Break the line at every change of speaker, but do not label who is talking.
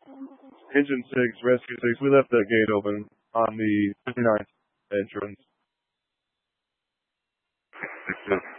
Engine 6, Rescue 6, we left that gate open on the 59th entrance.